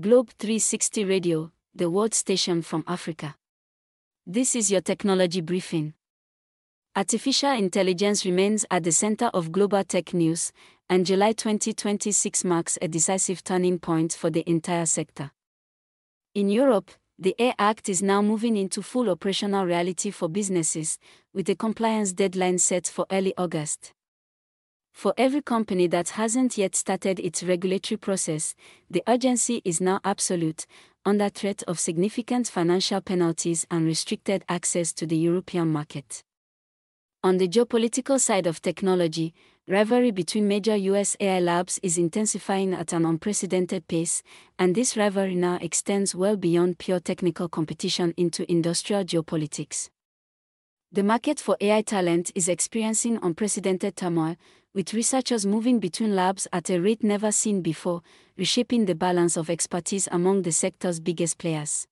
Globe 360 Radio, the world station from Africa. This is your technology briefing. Artificial intelligence remains at the center of global tech news, and July 2026 marks a decisive turning point for the entire sector. In Europe, the AI Act is now moving into full operational reality for businesses, with a compliance deadline set for early August. For every company that hasn't yet started its regulatory process, the urgency is now absolute, under threat of significant financial penalties and restricted access to the European market. On the geopolitical side of technology, rivalry between major US AI labs is intensifying at an unprecedented pace, and this rivalry now extends well beyond pure technical competition into industrial geopolitics. The market for AI talent is experiencing unprecedented turmoil, with researchers moving between labs at a rate never seen before, reshaping the balance of expertise among the sector's biggest players.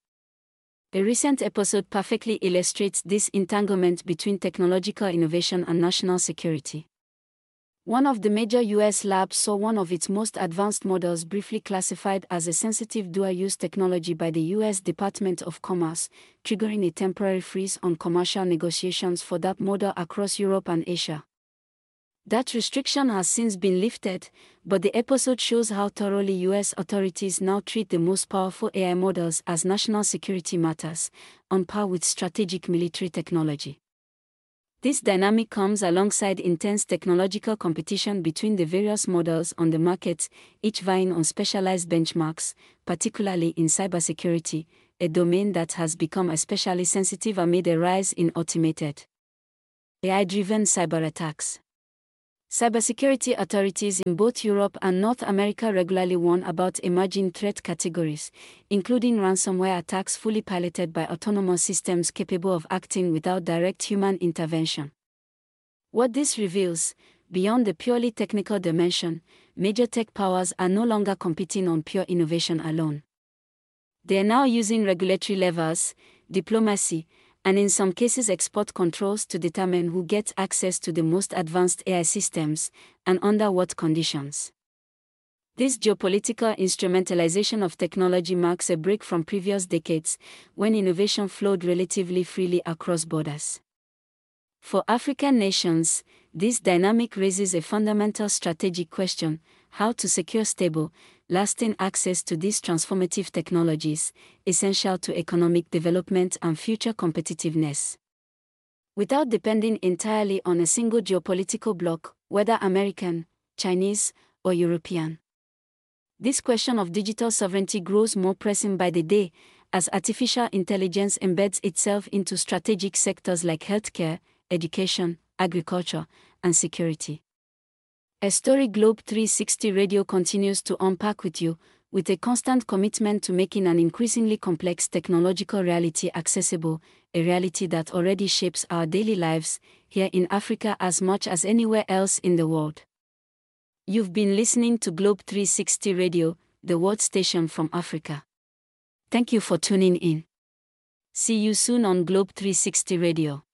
A recent episode perfectly illustrates this entanglement between technological innovation and national security. One of the major US labs saw one of its most advanced models briefly classified as a sensitive dual-use technology by the US Department of Commerce, triggering a temporary freeze on commercial negotiations for that model across Europe and Asia. That restriction has since been lifted, but the episode shows how thoroughly US authorities now treat the most powerful AI models as national security matters, on par with strategic military technology. This dynamic comes alongside intense technological competition between the various models on the market, each vying on specialized benchmarks, particularly in cybersecurity, a domain that has become especially sensitive amid a rise in automated AI-driven cyber attacks. Cybersecurity authorities in both Europe and North America regularly warn about emerging threat categories, including ransomware attacks fully piloted by autonomous systems capable of acting without direct human intervention. What this reveals, beyond the purely technical dimension, major tech powers are no longer competing on pure innovation alone. They are now using regulatory levers, diplomacy, and in some cases export controls to determine who gets access to the most advanced AI systems, and under what conditions. This geopolitical instrumentalization of technology marks a break from previous decades, when innovation flowed relatively freely across borders. For African nations, this dynamic raises a fundamental strategic question: how to secure stable, lasting access to these transformative technologies, essential to economic development and future competitiveness. Without depending entirely on a single geopolitical bloc, whether American, Chinese, or European. This question of digital sovereignty grows more pressing by the day, as artificial intelligence embeds itself into strategic sectors like healthcare, education, agriculture, and security. A story Globe 360 Radio continues to unpack with you, with a constant commitment to making an increasingly complex technological reality accessible, a reality that already shapes our daily lives, here in Africa as much as anywhere else in the world. You've been listening to Globe 360 Radio, the world station from Africa. Thank you for tuning in. See you soon on Globe 360 Radio.